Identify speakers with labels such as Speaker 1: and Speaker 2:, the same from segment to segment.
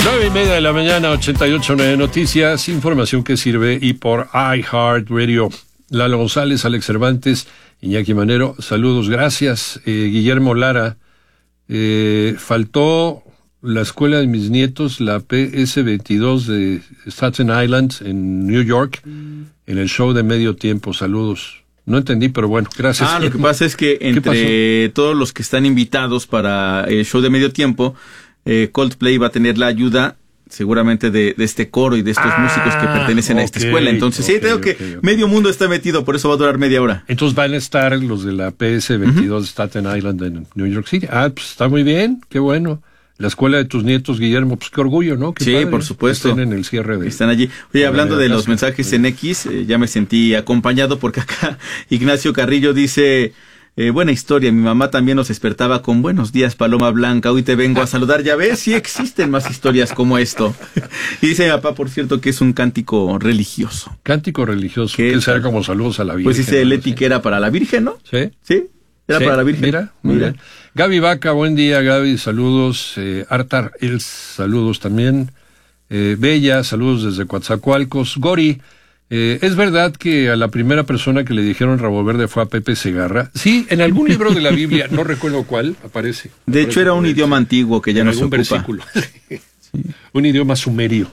Speaker 1: 9:30 de la mañana, 88.9 Noticias, información que sirve y por iHeartRadio. Lalo González, Alex Cervantes, Iñaki Manero, saludos, gracias. Guillermo Lara, faltó la escuela de mis nietos, la PS22 de Staten Island en New York, en el show de medio tiempo, saludos. No entendí, pero bueno, gracias.
Speaker 2: Lo que pasa es que entre todos los que están invitados para el show de medio tiempo, Coldplay va a tener la ayuda seguramente de este coro y de estos músicos que pertenecen a esta escuela. Entonces, medio mundo está metido, por eso va a durar media hora.
Speaker 1: Entonces van a estar los de la PS22 de Staten Island en New York City. Pues está muy bien, qué bueno. La escuela de tus nietos, Guillermo, pues qué orgullo, ¿no? Qué padre,
Speaker 2: por supuesto.
Speaker 1: Están en el cierre de...
Speaker 2: Están allí. Oye, hablando de los mensajes en X, ya me sentí acompañado porque acá Ignacio Carrillo dice... buena historia, mi mamá también nos despertaba con buenos días, Paloma Blanca, hoy te vengo a saludar, ya ves, sí existen más historias como esto. Y dice mi papá, por cierto, que es un cántico religioso.
Speaker 1: Cántico religioso, que será como saludos a la Virgen.
Speaker 2: Pues dice Leti que era para la Virgen, ¿no?
Speaker 1: Sí.
Speaker 2: Sí, era para la Virgen.
Speaker 1: Mira, muy bien. Gaby Vaca, buen día, Gaby, saludos. Artar Els, saludos también. Bella, saludos desde Coatzacoalcos. Gori, ¿es verdad que a la primera persona que le dijeron Rabo Verde fue a Pepe Segarra? Sí, en algún libro de la Biblia, no recuerdo cuál, aparece.
Speaker 2: De hecho, era un idioma antiguo que ya no se ocupa.
Speaker 1: Versículo. Un idioma sumerio.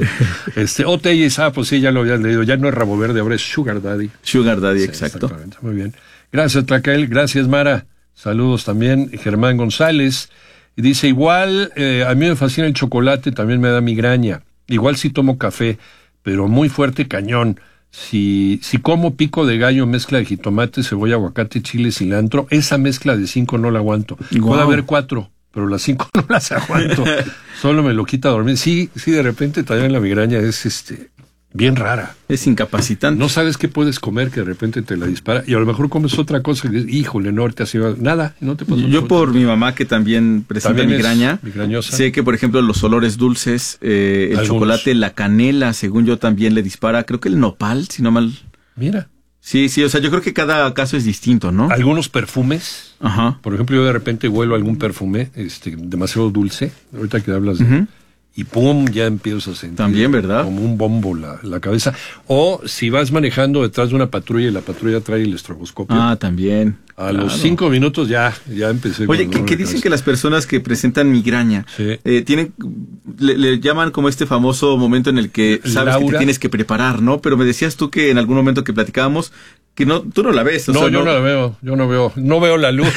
Speaker 1: Oteyes, pues sí, ya lo habías leído. Ya no es Rabo Verde, ahora es Sugar Daddy.
Speaker 2: Sugar Daddy, sí,
Speaker 1: exacto. Muy bien. Gracias, Tlacael. Gracias, Mara. Saludos también. Germán González. Y dice, igual, a mí me fascina el chocolate, también me da migraña. Igual si tomo café, pero muy fuerte cañón. Si como pico de gallo, mezcla de jitomate, cebolla, aguacate, chile, cilantro, esa mezcla de 5 no la aguanto. Wow. Puede haber 4, pero las 5 no las aguanto. Solo me lo quita dormir. Sí, de repente también la migraña es bien rara.
Speaker 2: Es incapacitante.
Speaker 1: No sabes qué puedes comer que de repente te la dispara y a lo mejor comes otra cosa que híjole, no te ha sido nada, no te pasó.
Speaker 2: Yo por mi mamá que también presenta migraña, sé que por ejemplo los olores dulces, el chocolate, la canela, según yo también le dispara, creo que el nopal, si no mal.
Speaker 1: Mira.
Speaker 2: Sí, o sea, yo creo que cada caso es distinto, ¿no?
Speaker 1: Algunos perfumes. Ajá. Por ejemplo, yo de repente huelo algún perfume demasiado dulce, ahorita que hablas de y pum, ya empiezo a sentir
Speaker 2: también, ¿verdad?
Speaker 1: Como un bombo la cabeza. O si vas manejando detrás de una patrulla y la patrulla trae el estroboscopio.
Speaker 2: También.
Speaker 1: A los 5 minutos ya empecé.
Speaker 2: Oye, que dicen que las personas que presentan migraña tienen, le llaman como este famoso momento en el que sabes que te tienes que preparar, ¿no? Pero me decías tú que en algún momento que platicábamos que tú no la ves.
Speaker 1: No, yo no la veo, no veo la luz.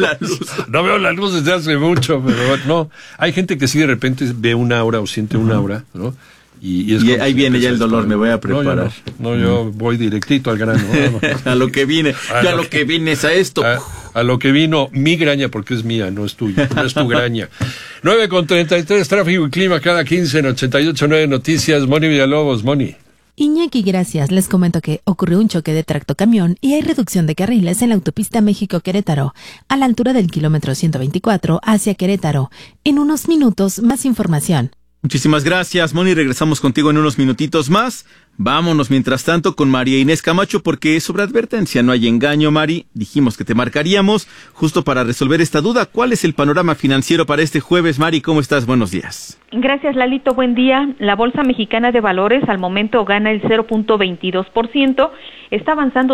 Speaker 1: No veo la luz desde hace mucho, pero no. Hay gente que sí de repente ve una aura o siente una aura, ¿no? Y
Speaker 2: ahí viene ya el dolor, me voy a preparar.
Speaker 1: Yo voy directito al grano.
Speaker 2: A lo que vine, a lo que vine es a esto.
Speaker 1: A lo que vino mi graña, porque es mía, no es tuya, no es tu graña. 9:33, tráfico y clima cada 15 en 88.9 Noticias. Moni Villalobos, Moni.
Speaker 3: Iñaki, gracias. Les comento que ocurrió un choque de tractocamión y hay reducción de carriles en la autopista México-Querétaro, a la altura del kilómetro 124 hacia Querétaro. En unos minutos, más información.
Speaker 2: Muchísimas gracias, Moni. Regresamos contigo en unos minutitos más. Vámonos, mientras tanto, con María Inés Camacho, porque sobre advertencia no hay engaño, Mari. Dijimos que te marcaríamos justo para resolver esta duda. ¿Cuál es el panorama financiero para este jueves, Mari? ¿Cómo estás? Buenos días.
Speaker 4: Gracias, Lalito. Buen día. La Bolsa Mexicana de Valores al momento gana el 0.22%. Está avanzando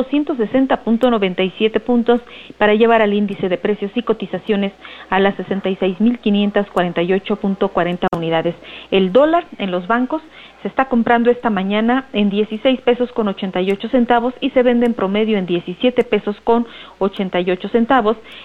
Speaker 4: 160.97 puntos para llevar al índice de precios y cotizaciones a las 66.548.40 unidades. El dólar en los bancos se está comprando esta mañana en 16 pesos con 88 centavos y se vende en promedio en 17 pesos con 88 centavos.